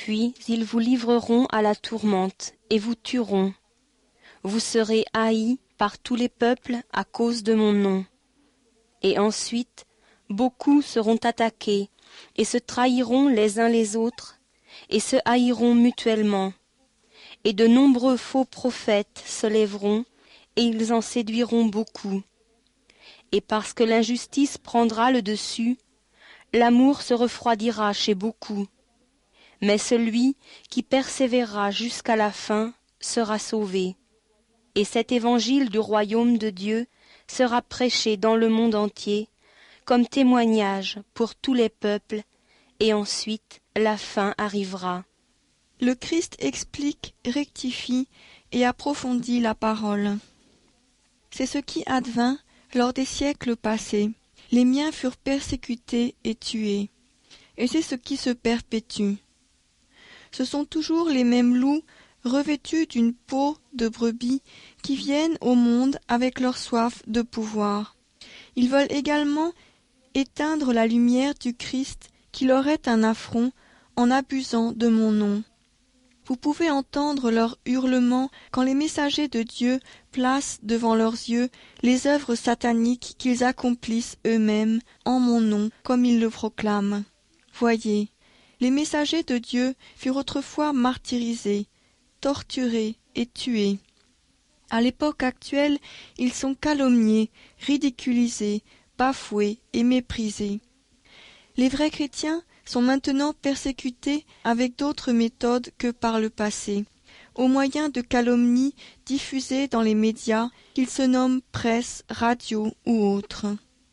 Puis ils vous livreront à la tourmente et vous tueront. Vous serez haïs par tous les peuples à cause de mon nom. Et ensuite, beaucoup seront attaqués et se trahiront les uns les autres et se haïront mutuellement. Et de nombreux faux prophètes se lèveront et ils en séduiront beaucoup. Et parce que l'injustice prendra le dessus, l'amour se refroidira chez beaucoup. Mais celui qui persévérera jusqu'à la fin sera sauvé. Et cet évangile du royaume de Dieu sera prêché dans le monde entier, comme témoignage pour tous les peuples, et ensuite la fin arrivera. Le Christ explique, rectifie et approfondit la parole. C'est ce qui advint lors des siècles passés. Les miens furent persécutés et tués. Et c'est ce qui se perpétue. Ce sont toujours les mêmes loups revêtus d'une peau de brebis qui viennent au monde avec leur soif de pouvoir. Ils veulent également éteindre la lumière du Christ qui leur est un affront en abusant de mon nom. Vous pouvez entendre leurs hurlements quand les messagers de Dieu placent devant leurs yeux les œuvres sataniques qu'ils accomplissent eux-mêmes en mon nom comme ils le proclament. Voyez, les messagers de Dieu furent autrefois martyrisés, torturés et tués. À l'époque actuelle, ils sont calomniés, ridiculisés, bafoués et méprisés. Les vrais chrétiens sont maintenant persécutés avec d'autres méthodes que par le passé, au moyen de calomnies diffusées dans les médias, qu'ils se nomment presse, radio ou autres.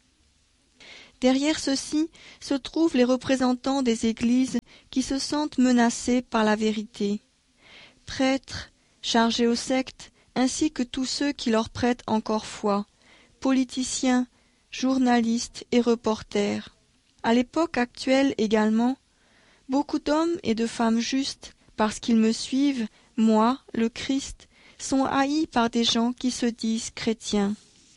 Derrière ceci se trouvent les représentants des églises qui se sentent menacés par la vérité. Prêtres, chargés aux sectes, ainsi que tous ceux qui leur prêtent encore foi, politiciens, journalistes et reporters. À l'époque actuelle également, beaucoup d'hommes et de femmes justes, parce qu'ils me suivent, moi, le Christ, sont haïs par des gens qui se disent chrétiens.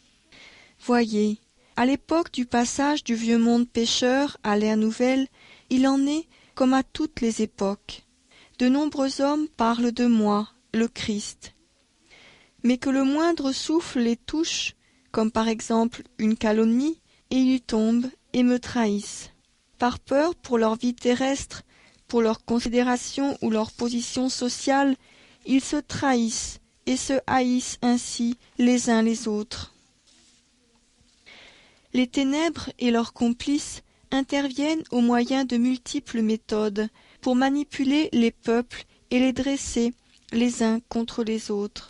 Voyez, à l'époque du passage du vieux monde pécheur à l'ère nouvelle, il en est comme à toutes les époques. De nombreux hommes parlent de moi, le Christ. Mais que le moindre souffle les touche, comme par exemple une calomnie, et ils tombent et me trahissent. Par peur pour leur vie terrestre, pour leur considération ou leur position sociale, ils se trahissent et se haïssent ainsi les uns les autres. Les ténèbres et leurs complices interviennent au moyen de multiples méthodes pour manipuler les peuples et les dresser les uns contre les autres.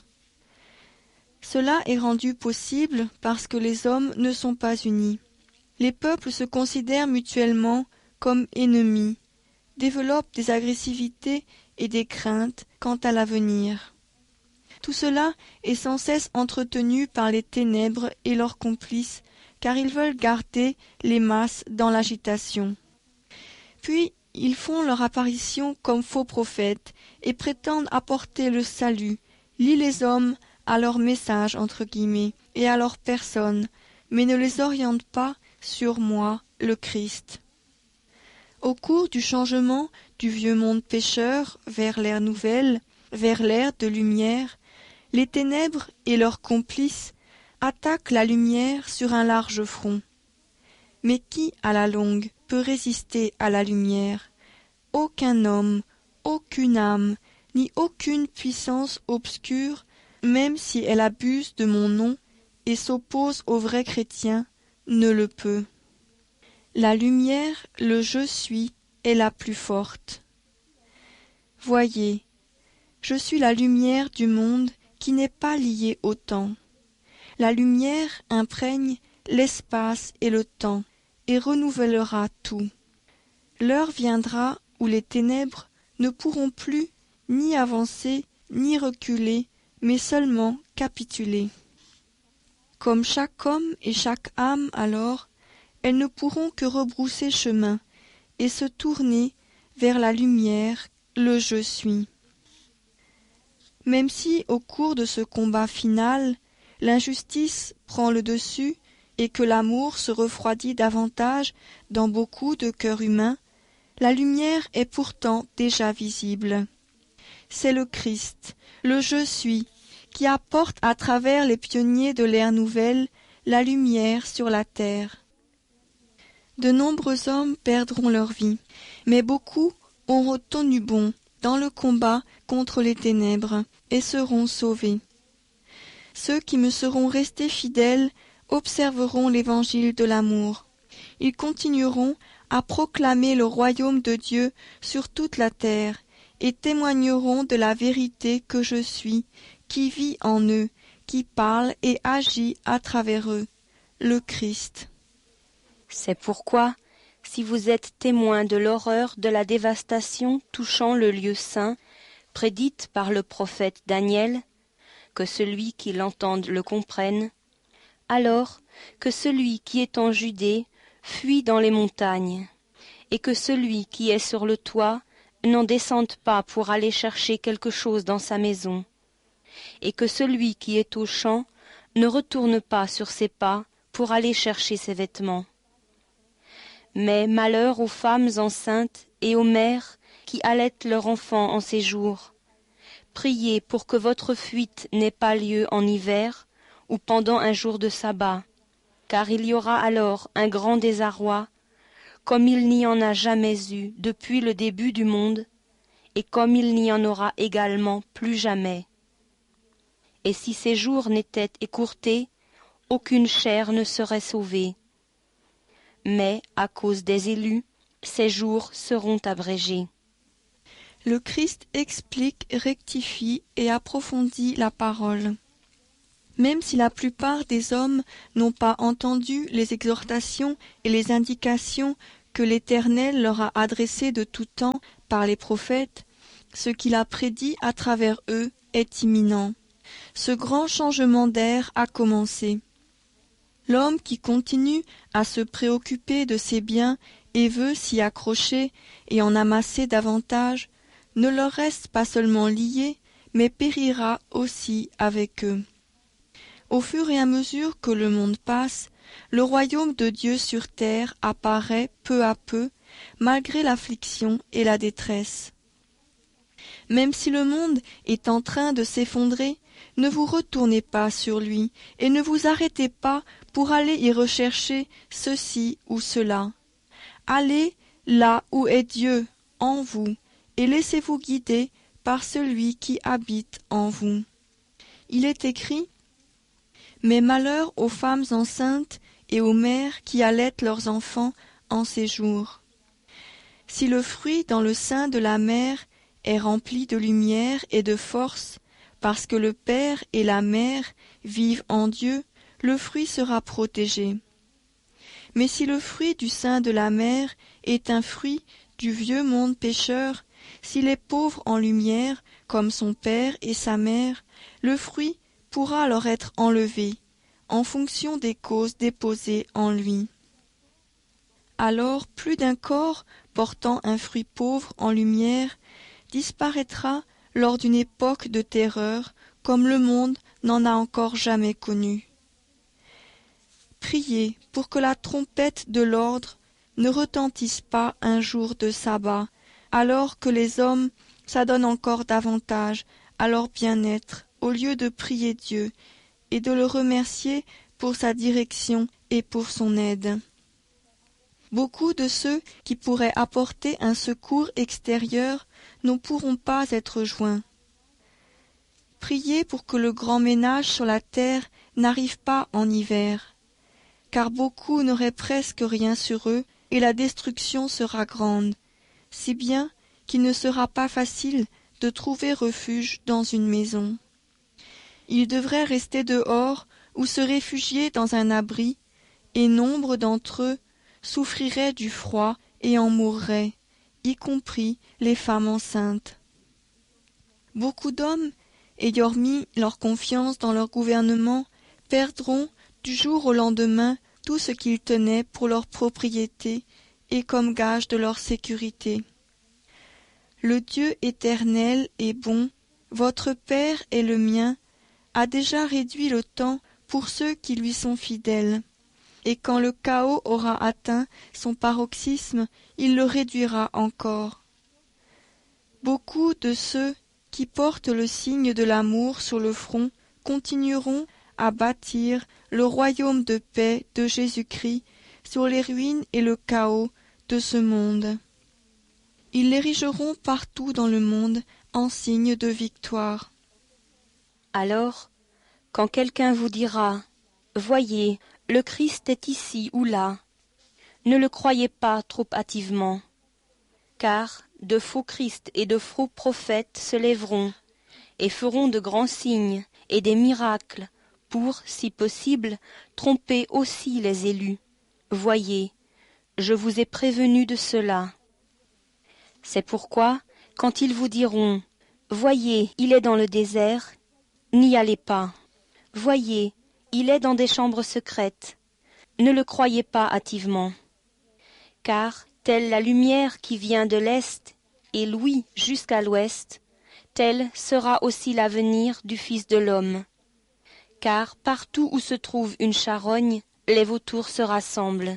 Cela est rendu possible parce que les hommes ne sont pas unis. Les peuples se considèrent mutuellement comme ennemis, développent des agressivités et des craintes quant à l'avenir. Tout cela est sans cesse entretenu par les ténèbres et leurs complices, car ils veulent garder les masses dans l'agitation. Puis ils font leur apparition comme faux prophètes et prétendent apporter le salut, lient les hommes à leur message entre guillemets et à leur personne, mais ne les orientent pas sur moi, le Christ. Au cours du changement du vieux monde pécheur vers l'ère nouvelle, vers l'ère de lumière, les ténèbres et leurs complices attaquent la lumière sur un large front. Mais qui, à la longue, peut résister à la lumière? Aucun homme, aucune âme, ni aucune puissance obscure, même si elle abuse de mon nom et s'oppose aux vrais chrétiens, ne le peut. La lumière, le je suis, est la plus forte. Voyez, je suis la lumière du monde qui n'est pas liée au temps. La lumière imprègne l'espace et le temps et renouvellera tout. L'heure viendra où les ténèbres ne pourront plus ni avancer ni reculer, mais seulement capituler. Comme chaque homme et chaque âme alors, elles ne pourront que rebrousser chemin et se tourner vers la lumière, le je suis. Même si, au cours de ce combat final, l'injustice prend le dessus et que l'amour se refroidit davantage dans beaucoup de cœurs humains, La lumière est pourtant déjà visible. C'est le Christ, le Je suis, qui apporte à travers les pionniers de l'ère nouvelle la lumière sur la terre. De nombreux hommes perdront leur vie, mais beaucoup auront tenu bon dans le combat contre les ténèbres et seront sauvés. Ceux qui me seront restés fidèles observeront l'évangile de l'amour. Ils continueront à proclamer le royaume de Dieu sur toute la terre et témoigneront de la vérité que je suis, qui vit en eux, qui parle et agit à travers eux, le Christ. C'est pourquoi, si vous êtes témoins de l'horreur de la dévastation touchant le lieu saint, prédite par le prophète Daniel, que celui qui l'entende le comprenne, alors que celui qui est en Judée fuit dans les montagnes, et que celui qui est sur le toit n'en descende pas pour aller chercher quelque chose dans sa maison, et que celui qui est au champ ne retourne pas sur ses pas pour aller chercher ses vêtements. Mais malheur aux femmes enceintes et aux mères qui allaitent leur enfant en ces jours. Priez pour que votre fuite n'ait pas lieu en hiver ou pendant un jour de sabbat, car il y aura alors un grand désarroi, comme il n'y en a jamais eu depuis le début du monde, et comme il n'y en aura également plus jamais. Et si ces jours n'étaient écourtés, aucune chair ne serait sauvée. Mais, à cause des élus, ces jours seront abrégés. Le Christ explique, rectifie et approfondit la parole. Même si la plupart des hommes n'ont pas entendu les exhortations et les indications que l'Éternel leur a adressées de tout temps par les prophètes, ce qu'il a prédit à travers eux est imminent. Ce grand changement d'air a commencé. L'homme qui continue à se préoccuper de ses biens et veut s'y accrocher et en amasser davantage, ne leur reste pas seulement lié, mais périra aussi avec eux. Au fur et à mesure que le monde passe, le royaume de Dieu sur terre apparaît peu à peu, malgré l'affliction et la détresse. Même si le monde est en train de s'effondrer, ne vous retournez pas sur lui et ne vous arrêtez pas pour aller y rechercher ceci ou cela. Allez là où est Dieu, en vous, et laissez-vous guider par celui qui habite en vous. Il est écrit : mais malheur aux femmes enceintes et aux mères qui allaitent leurs enfants en ces jours. Si le fruit dans le sein de la mère est rempli de lumière et de force, parce que le père et la mère vivent en Dieu, le fruit sera protégé. Mais si le fruit du sein de la mère est un fruit du vieux monde pécheur, s'il est pauvre en lumière, comme son père et sa mère, le fruit pourra leur être enlevé, en fonction des causes déposées en lui. Alors plus d'un corps portant un fruit pauvre en lumière disparaîtra lors d'une époque de terreur comme le monde n'en a encore jamais connu. Priez pour que la trompette de l'ordre ne retentisse pas un jour de sabbat, alors que les hommes s'adonnent encore davantage à leur bien-être, au lieu de prier Dieu et de le remercier pour sa direction et pour son aide. Beaucoup de ceux qui pourraient apporter un secours extérieur ne pourront pas être joints. Priez pour que le grand ménage sur la terre n'arrive pas en hiver, car beaucoup n'auraient presque rien sur eux et la destruction sera grande, si bien qu'il ne sera pas facile de trouver refuge dans une maison. Ils devraient rester dehors ou se réfugier dans un abri, et nombre d'entre eux souffriraient du froid et en mourraient, y compris les femmes enceintes. Beaucoup d'hommes, ayant mis leur confiance dans leur gouvernement, perdront du jour au lendemain tout ce qu'ils tenaient pour leur propriété et comme gage de leur sécurité. Le Dieu éternel et bon, votre Père et le mien, a déjà réduit le temps pour ceux qui lui sont fidèles. et quand le chaos aura atteint son paroxysme, il le réduira encore. Beaucoup de ceux qui portent le signe de l'amour sur le front continueront à bâtir le royaume de paix de Jésus-Christ sur les ruines et le chaos de ce monde. Ils l'érigeront partout dans le monde en signe de victoire. Alors, quand quelqu'un vous dira « Voyez, le Christ est ici ou là », ne le croyez pas trop hâtivement, car de faux Christ et de faux prophètes se lèveront et feront de grands signes et des miracles pour, si possible, tromper aussi les élus. Voyez, je vous ai prévenu de cela. C'est pourquoi, quand ils vous diront « Voyez, il est dans le désert », n'y allez pas. « Voyez, il est dans des chambres secrètes », ne le croyez pas hâtivement. Car, telle la lumière qui vient de l'Est et l'ouïe jusqu'à l'Ouest, tel sera aussi l'avenir du Fils de l'homme. Car partout où se trouve une charogne, les vautours se rassemblent.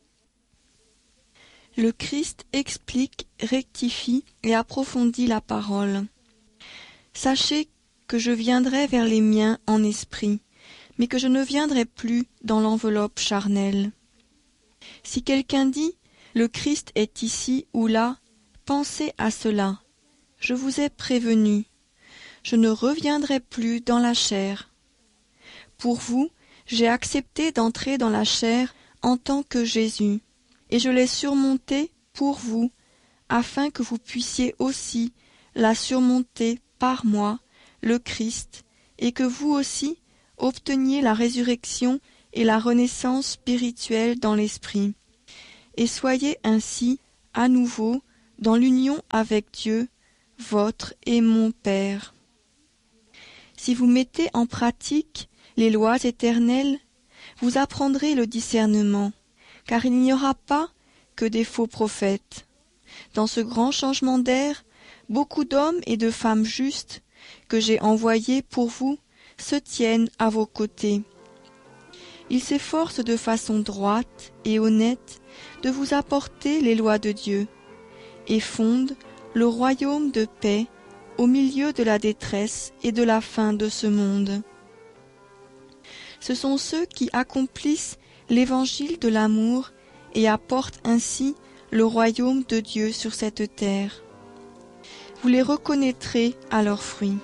Le Christ explique, rectifie et approfondit la parole. Sachez que je viendrai vers les miens en esprit, mais que je ne viendrai plus dans l'enveloppe charnelle. Si quelqu'un dit « Le Christ est ici ou là », pensez à cela. Je vous ai prévenu. Je ne reviendrai plus dans la chair. Pour vous, j'ai accepté d'entrer dans la chair en tant que Jésus, et je l'ai surmontée pour vous, afin que vous puissiez aussi la surmonter par moi, le Christ, et que vous aussi obteniez la résurrection et la renaissance spirituelle dans l'esprit, et soyez ainsi à nouveau dans l'union avec Dieu, votre et mon Père. Si vous mettez en pratique les lois éternelles, vous apprendrez le discernement, car il n'y aura pas que des faux prophètes. Dans ce grand changement d'air, beaucoup d'hommes et de femmes justes que j'ai envoyés pour vous se tiennent à vos côtés. Ils s'efforcent de façon droite et honnête de vous apporter les lois de Dieu et fondent le royaume de paix au milieu de la détresse et de la fin de ce monde. Ce sont ceux qui accomplissent l'évangile de l'amour et apportent ainsi le royaume de Dieu sur cette terre. Vous les reconnaîtrez à leurs fruits.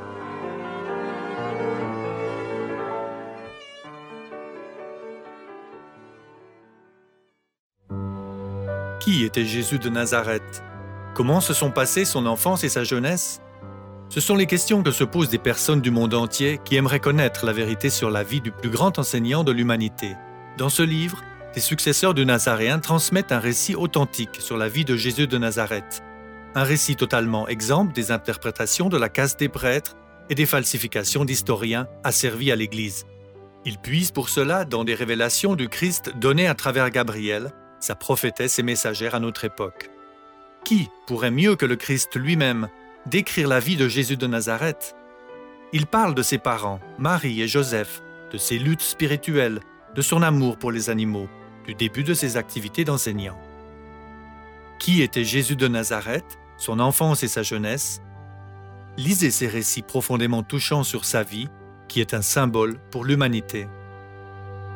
Qui était Jésus de Nazareth? Comment se sont passées son enfance et sa jeunesse? Ce sont les questions que se posent des personnes du monde entier qui aimeraient connaître la vérité sur la vie du plus grand enseignant de l'humanité. Dans ce livre, des successeurs du Nazaréen transmettent un récit authentique sur la vie de Jésus de Nazareth. Un récit totalement exempt des interprétations de la caste des prêtres et des falsifications d'historiens asservis à l'Église. Ils puisent pour cela dans des révélations du Christ données à travers Gabriel, sa prophétesse et messagère à notre époque. Qui pourrait mieux que le Christ lui-même décrire la vie de Jésus de Nazareth? Il parle de ses parents, Marie et Joseph, de ses luttes spirituelles, de son amour pour les animaux, du début de ses activités d'enseignant. Qui était Jésus de Nazareth, son enfance et sa jeunesse? Lisez ces récits profondément touchants sur sa vie, qui est un symbole pour l'humanité.